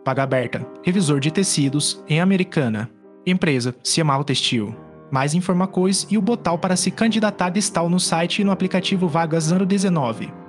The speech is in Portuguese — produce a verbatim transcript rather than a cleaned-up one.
Vaga aberta. Revisor de tecidos em Americana. Empresa Ciamal Textil. Mais informações e o botão para se candidatar está no site e no aplicativo Vagas Ano dezenove.